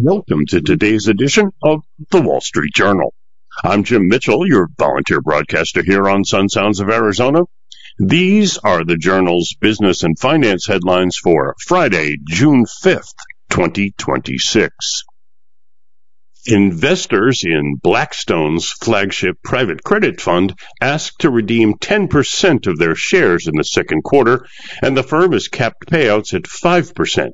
Welcome to today's edition of the Wall Street Journal. I'm Jim Mitchell, your volunteer broadcaster here on Sun Sounds of Arizona. These are the Journal's business and finance headlines for Friday, June 5th, 2026. Investors in Blackstone's flagship private credit fund asked to redeem 10% of their shares in the second quarter, and the firm has capped payouts at 5%.